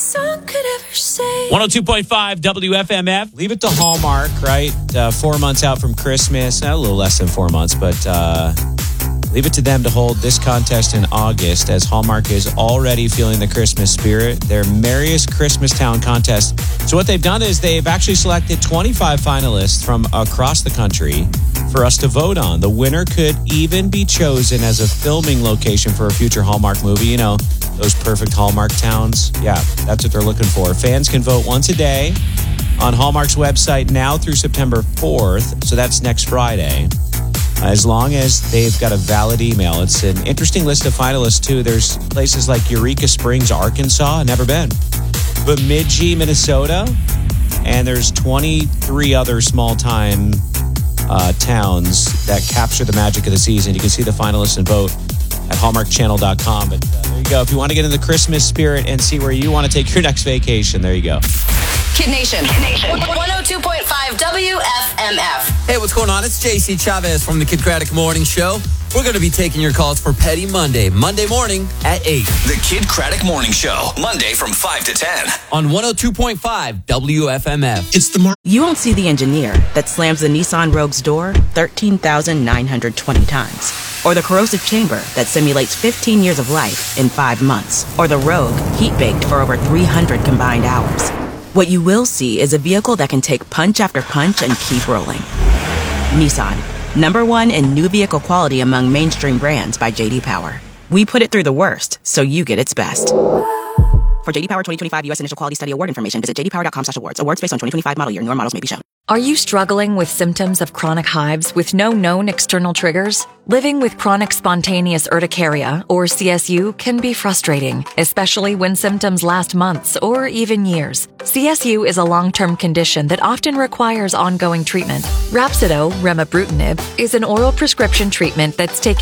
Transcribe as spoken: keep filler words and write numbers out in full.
song could ever say. one oh two point five W F M F. Leave it to Hallmark, right? Uh, four months out from Christmas. A little less than four months, but uh, leave it to them to hold this contest in August, as Hallmark is already feeling the Christmas spirit. Their Merriest Christmas Town contest. So what they've done is they've actually selected twenty-five finalists from across the country for us to vote on. The winner could even be chosen as a filming location for a future Hallmark movie. You know, those perfect Hallmark towns. Yeah, that's what they're looking for. Fans can vote once a day on Hallmark's website now through September fourth. So that's next Friday. As long as they've got a valid email. It's an interesting list of finalists, too. There's places like Eureka Springs, Arkansas. Never been. Bemidji, Minnesota. And there's twenty-three other small-time uh, towns that capture the magic of the season. You can see the finalists and vote at hallmark channel dot com. But uh, there you go. If you want to get in the Christmas spirit and see where you want to take your next vacation, there you go. Kid Nation. Kid Nation. one oh two point five W F M F. Hey, what's going on? It's J C Chavez from the Kid Craddock Morning Show. We're going to be taking your calls for Petty Monday, Monday morning at eight. The Kid Craddock Morning Show, Monday from five to ten. On one oh two point five W F M F. It's the Mar- You won't see the engineer that slams the Nissan Rogue's door thirteen thousand nine hundred twenty times. Or the corrosive chamber that simulates fifteen years of life in five months. Or the Rogue heat-baked for over three hundred combined hours. What you will see is a vehicle that can take punch after punch and keep rolling. Nissan, number one in new vehicle quality among mainstream brands by J D Power. We put it through the worst, so you get its best. For J D Power twenty twenty-five U S Initial Quality Study Award information, visit j d power dot com slash awards. Awards based on twenty twenty-five model year. Newer models may be shown. Are you struggling with symptoms of chronic hives with no known external triggers? Living with chronic spontaneous urticaria, or C S U, can be frustrating, especially when symptoms last months or even years. C S U is a long-term condition that often requires ongoing treatment. Rhapsido, remibrutinib, is an oral prescription treatment that's taken